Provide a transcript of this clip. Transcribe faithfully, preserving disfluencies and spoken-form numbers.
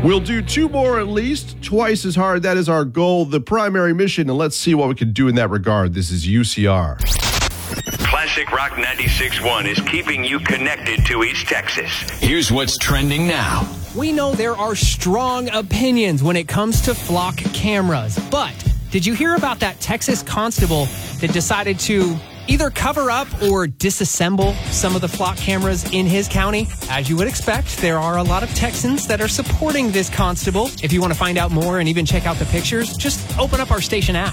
We'll do two more at least, twice as hard. That is our goal, the primary mission, and let's see what we can do in that regard. This is U C R. Classic Rock ninety-six point one is keeping you connected to East Texas. Here's what's trending now. We know there are strong opinions when it comes to flock cameras, but did you hear about that Texas constable that decided to either cover up or disassemble some of the flock cameras in his county? As you would expect, there are a lot of Texans that are supporting this constable. If you want to find out more and even check out the pictures, just open up our station app.